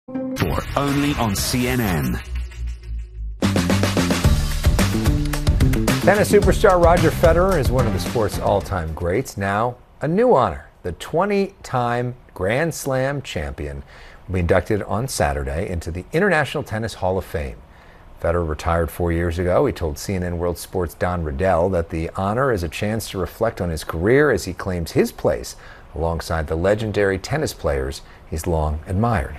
For only on CNN. Tennis superstar Roger Federer is one of the sport's all-time greats. Now, a new honor. The 20-time Grand Slam champion will be inducted on Saturday into the International Tennis Hall of Fame. Federer retired 4 years ago. He told CNN World Sport's Don Riddell that the honor is a chance to reflect on his career as he claims his place alongside the legendary tennis players he's long admired.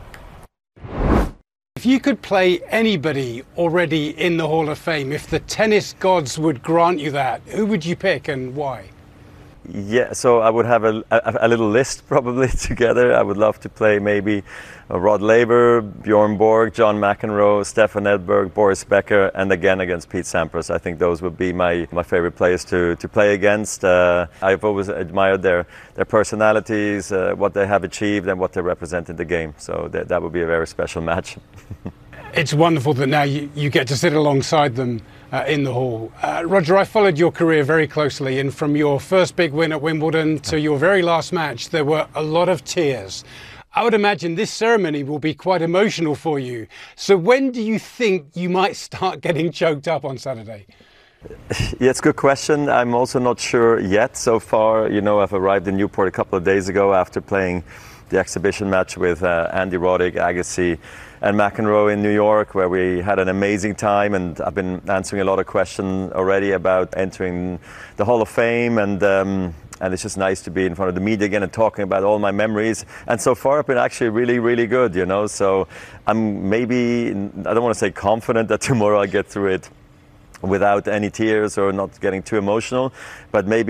If you could play anybody already in the Hall of Fame, if the tennis gods would grant you that, who would you pick and why? Yeah, so I would have a little list probably together. I would love to play maybe Rod Laver, Bjorn Borg, John McEnroe, Stefan Edberg, Boris Becker, and again against Pete Sampras. I think those would be my favorite players to play against. I've always admired their personalities, what they have achieved and what they represent in the game. So that would be a very special match. It's wonderful that now you get to sit alongside them in the hall. Roger, I followed your career very closely, and from your first big win at Wimbledon to your very last match, there were a lot of tears. I would imagine this ceremony will be quite emotional for you. So when do you think you might start getting choked up on Saturday? Yeah, it's a good question. I'm also not sure yet. So far, I've arrived in Newport a couple of days ago after playing the exhibition match with Andy Roddick, Agassi and McEnroe in New York, where we had an amazing time, and I've been answering a lot of questions already about entering the Hall of Fame, and it's just nice to be in front of the media again and talking about all my memories. And so far, I've been actually really, really good, So I'm maybe, I don't want to say confident that tomorrow I'll get through it without any tears or not getting too emotional, but maybe